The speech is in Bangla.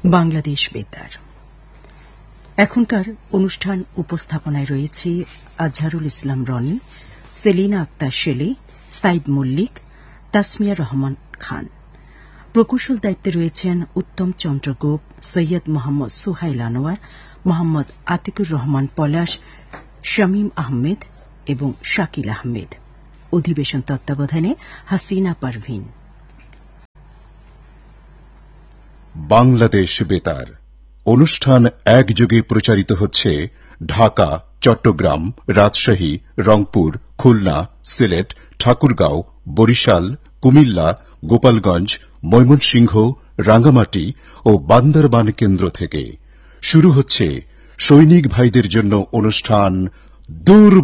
বাংলাদেশ বেতার। এখনকার অনুষ্ঠান উপস্থাপনায় রয়েছে আজহারুল ইসলাম রনি, সেলিনা আক্তার শেলি, সাইদ মল্লিক, তাসমিয়া রহমান খান। প্রকৌশল দায়িত্বে রয়েছেন উত্তম চন্দ্র গোপ, সৈয়দ মোহাম্মদ সুহাইল আনোয়ার, মোহাম্মদ আতিকুর রহমান পলাশ, শামীম আহমেদ এবং শাকিল আহমেদ। অধিবেশন তত্ত্বাবধানে হাসিনা পারভিন। বাংলাদেশ বেতার অনুষ্ঠান একযোগে প্রচারিত হচ্ছে ঢাকা, চট্টগ্রাম, রাজশাহী, রংপুর, খুলনা, সিলেট, ঠাকুরগাঁও, বরিশাল, কুমিল্লা, গোপালগঞ্জ, ময়মনসিংহ, রাঙ্গামাটি ও বান্দরবান কেন্দ্র থেকে। শুরু হচ্ছে সৈনিক ভাইদের জন্য অনুষ্ঠান দূর